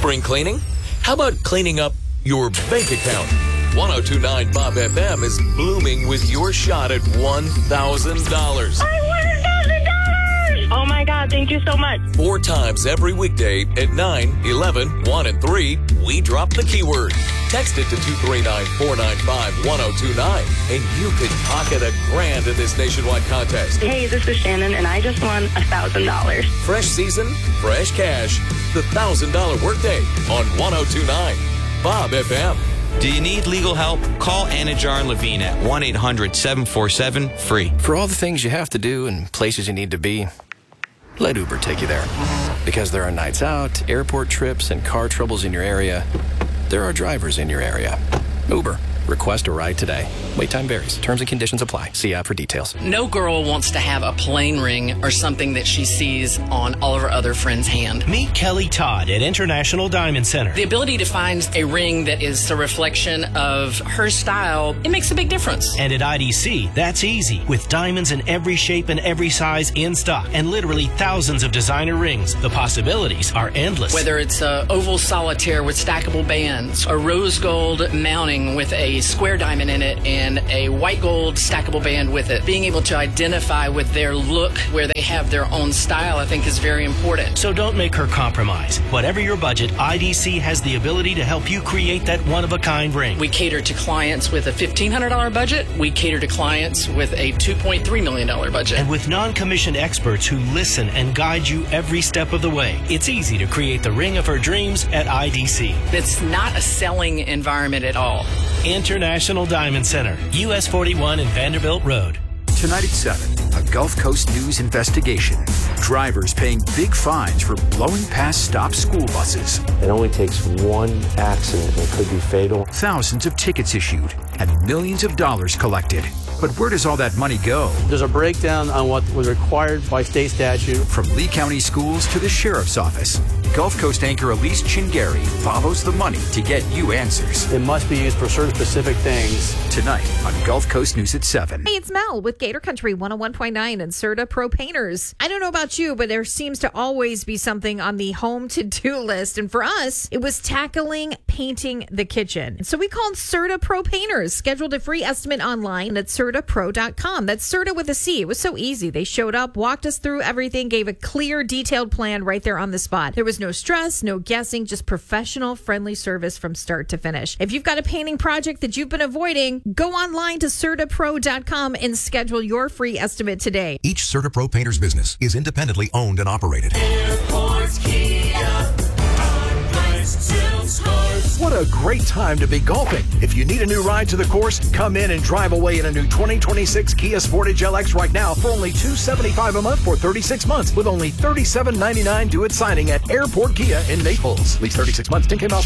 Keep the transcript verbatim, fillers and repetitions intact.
Spring cleaning? How about cleaning up your bank account? one oh two point nine Bob F M is blooming with your shot at one thousand dollars. I won one thousand dollars! Oh my God, thank you so much. Four times every weekday at nine, eleven, one, and three, we drop the keyword. Text it to two three nine, four nine five, one oh two nine, and you could pocket a grand in this nationwide contest. Hey, this is Shannon, and I just won one thousand dollars. Fresh season, fresh cash. The one thousand dollars workday on one oh two point nine Bob F M. Do you need legal help? Call Anajar and Levine at one eight hundred, seven four seven, free. For all the things you have to do and places you need to be, let Uber take you there. Because there are nights out, airport trips, and car troubles in your area, there are drivers in your area. Uber. Request a ride today. Wait time varies. Terms and conditions apply. See app for details. No girl wants to have a plain ring or something that she sees on all of her other friends' hand. Meet Kelly Todd at International Diamond Center. The ability to find a ring that is a reflection of her style, it makes a big difference. And at I D C, that's easy. With diamonds in every shape and every size in stock and literally thousands of designer rings, the possibilities are endless. Whether it's a oval solitaire with stackable bands, a rose gold mounting with a square diamond in it, and a white gold stackable band with it. Being able to identify with their look where they have their own style, I think, is very important. So don't make her compromise. Whatever your budget, I D C has the ability to help you create that one-of-a-kind ring. We cater to clients with a fifteen hundred dollars budget. We cater to clients with a two point three million dollars budget. And with non-commissioned experts who listen and guide you every step of the way, it's easy to create the ring of her dreams at I D C. It's not a selling environment at all. International Diamond Center, U S forty-one and Vanderbilt Road. Tonight at seven, a Gulf Coast News investigation. Drivers paying big fines for blowing past stopped school buses. It only takes one accident that could be fatal. Thousands of tickets issued and millions of dollars collected. But where does all that money go? There's a breakdown on what was required by state statute. From Lee County schools to the sheriff's office, Gulf Coast anchor Elise Chingari follows the money to get you answers. It must be used for certain specific things. Tonight on Gulf Coast News at seven. Hey, it's Mel with Gator Country one oh one point nine and Serta Pro Painters. I don't know about you, but there seems to always be something on the home to-do list. And for us, it was tackling painting the kitchen. So we called Serta Pro Painters, scheduled a free estimate online at serta pro dot com. That's Serta with a C. It was so easy. They showed up, walked us through everything, gave a clear, detailed plan right there on the spot. There was no stress, no guessing, just professional, friendly service from start to finish. If you've got a painting project that you've been avoiding, go online to serta pro dot com and schedule your free estimate today. Each Serta Pro Painters business is independently owned and operated. Airport Kia. What a great time to be golfing. If you need a new ride to the course, come in and drive away in a new twenty twenty-six Kia Sportage L X right now for only two hundred seventy-five dollars a month for thirty-six months with only thirty-seven ninety-nine due at signing at Airport Kia in Naples. Lease thirty-six months, ten K miles